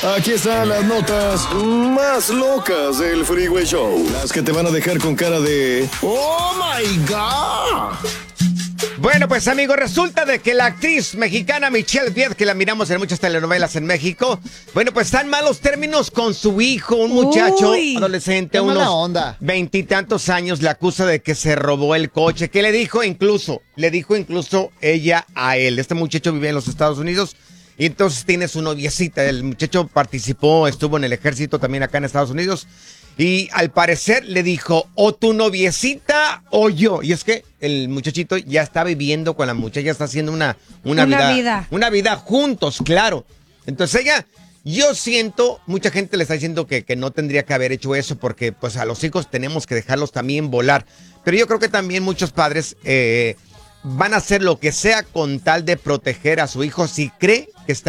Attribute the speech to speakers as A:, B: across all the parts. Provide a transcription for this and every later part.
A: Aquí están las notas más locas del Freeway Show. Las que te van a dejar con cara de ¡Oh, my God!
B: Bueno, pues amigos, resulta de que la actriz mexicana Michelle Viet, que la miramos en muchas telenovelas en México, bueno, pues está en malos términos con su hijo, un muchacho adolescente, unos 20 y tantos años, le acusa de que se robó el coche, que le dijo incluso ella a él. Este muchacho vive en los Estados Unidos y entonces tiene su noviecita. El muchacho estuvo en el ejército también acá en Estados Unidos. Y al parecer le dijo, o tu noviecita o yo. Y es que el muchachito ya está viviendo con la muchacha, ya está haciendo una vida juntos, claro. Entonces yo siento, mucha gente le está diciendo que no tendría que haber hecho eso porque pues a los hijos tenemos que dejarlos también volar. Pero yo creo que también muchos padres van a hacer lo que sea con tal de proteger a su hijo si cree que está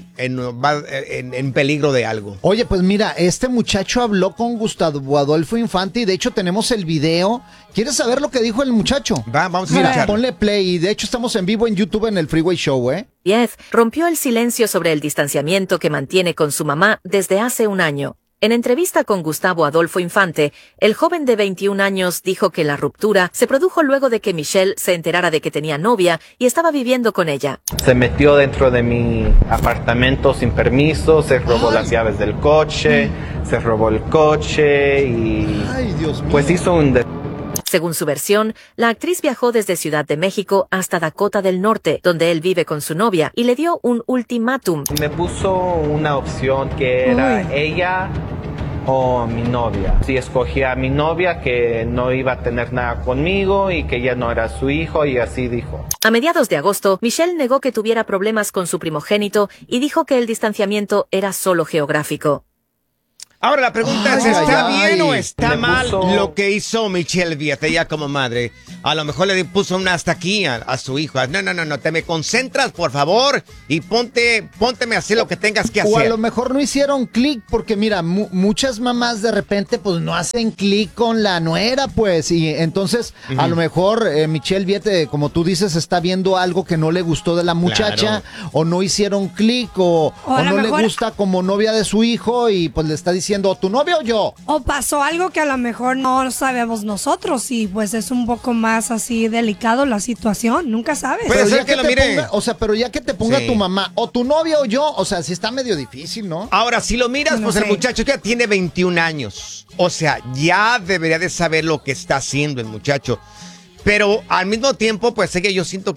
B: en peligro de algo.
C: Oye, pues mira, este muchacho habló con Gustavo Adolfo Infante y de hecho tenemos el video. ¿Quieres saber lo que dijo el muchacho?
B: Vamos a
C: escuchar. Ponle play y de hecho estamos en vivo en YouTube en el Freeway Show, ¿eh?
D: Viet rompió el silencio sobre el distanciamiento que mantiene con su mamá desde hace un año. En entrevista con Gustavo Adolfo Infante, el joven de 21 años dijo que la ruptura se produjo luego de que Michelle se enterara de que tenía novia y estaba viviendo con ella.
E: Se metió dentro de mi apartamento sin permiso, se robó las llaves del coche, se robó el coche y pues hizo un...
D: Según su versión, la actriz viajó desde Ciudad de México hasta Dakota del Norte, donde él vive con su novia, y le dio un ultimátum.
E: Me puso una opción que era ella o mi novia. Si escogía a mi novia, que no iba a tener nada conmigo y que ella no era su hijo, y así dijo.
D: A mediados de agosto, Michelle negó que tuviera problemas con su primogénito y dijo que el distanciamiento era solo geográfico.
B: Ahora la pregunta es, ¿está bien o está mal lo que hizo Michelle Viet, ella como madre? A lo mejor le puso una hasta aquí a su hijo. No, te me concentras, por favor, y pónteme a hacer lo que tengas que hacer.
C: O a lo mejor no hicieron clic, porque mira, muchas mamás de repente pues no hacen clic con la nuera, pues, y entonces a lo mejor Michelle Viet, como tú dices, está viendo algo que no le gustó de la muchacha, o no hicieron clic, o no le gusta como novia de su hijo, y pues le está diciendo, ¿tu novio o yo?
F: O pasó algo que a lo mejor no sabemos nosotros y pues es un poco más así delicado la situación, nunca sabes.
C: Pero ya que lo mire. Pero ya que te ponga tu mamá, o tu novio o yo, o sea, sí está medio difícil, ¿no?
B: Ahora, si lo miras, pues el muchacho ya tiene 21 años. O sea, ya debería de saber lo que está haciendo el muchacho. Pero al mismo tiempo, pues yo siento,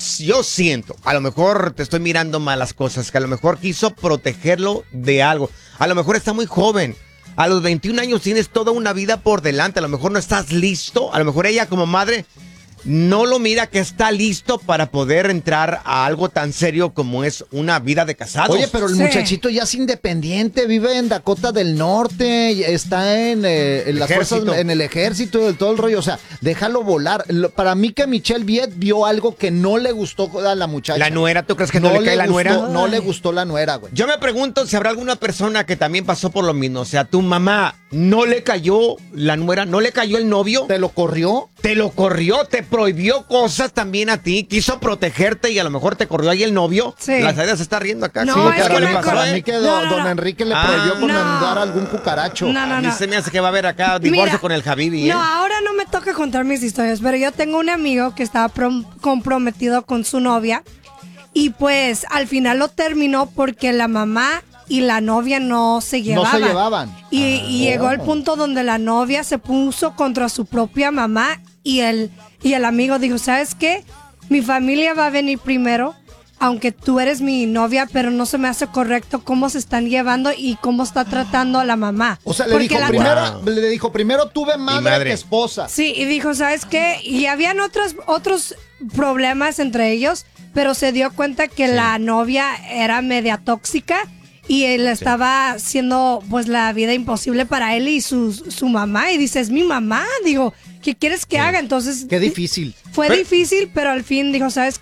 B: a lo mejor te estoy mirando malas cosas, que a lo mejor quiso protegerlo de algo. A lo mejor está muy joven. A los 21 años tienes toda una vida por delante. A lo mejor no estás listo. A lo mejor ella como madre no lo mira que está listo para poder entrar a algo tan serio como es una vida de casados.
C: Oye, pero el muchachito ya es independiente, vive en Dakota del Norte, está en las fuerzas, en el ejército, de todo el rollo, o sea, déjalo volar. Para mí que Michelle Viet vio algo que no le gustó a la muchacha.
B: ¿La nuera? ¿Tú crees que no le cae la nuera?
C: No le gustó la nuera, güey.
B: Yo me pregunto si habrá alguna persona que también pasó por lo mismo, o sea, tu mamá, ¿no le cayó la nuera? ¿No le cayó el novio?
C: ¿Te lo corrió?
B: Te prohibió cosas también a ti, quiso protegerte y a lo mejor te corrió ahí el novio.
F: Sí.
B: La Zaida se está riendo acá.
F: No,
B: sí,
F: es que no
C: para mí que don Enrique le prohibió mandar algún cucaracho.
B: A mí se me hace que va a haber acá divorcio con el Habibi.
F: No, ahora no me toca contar mis historias, pero yo tengo un amigo que estaba comprometido con su novia y pues al final lo terminó porque la mamá y la novia no se llevaban. Y llegó al punto donde la novia se puso contra su propia mamá y el amigo dijo, ¿sabes qué? Mi familia va a venir primero, aunque tú eres mi novia, pero no se me hace correcto cómo se están llevando y cómo está tratando a la mamá.
C: O sea, le dijo, primero tuve madre que esposa.
F: Sí, y dijo, ¿sabes qué? Y habían otros problemas entre ellos, pero se dio cuenta que la novia era media tóxica y él estaba haciendo pues la vida imposible para él y su mamá. Y dice, es mi mamá, digo, ¿qué quieres que haga? Entonces...
C: Qué difícil.
F: Fue difícil, pero al fin dijo, ¿sabes qué?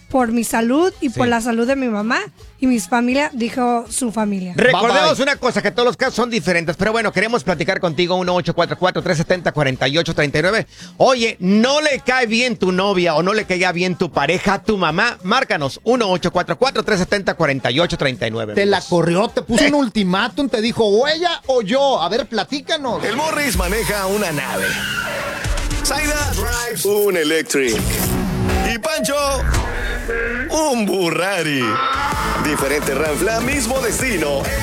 F: por mi salud y por la salud de mi mamá. Y mi familia, dijo su familia.
B: Recordemos una cosa, que todos los casos son diferentes. Pero bueno, queremos platicar contigo. 1-844-370-4839. Oye, ¿no le cae bien tu novia o no le caía bien tu pareja, tu mamá? Márcanos. 1-844-370-4839.
C: Te la corrió, te puso un ultimátum, te dijo o ella o yo. A ver, platícanos.
A: El Morris maneja una nave. Zaida drives un Electric. Y Pancho, un Burrari. Diferente ranfla, mismo destino.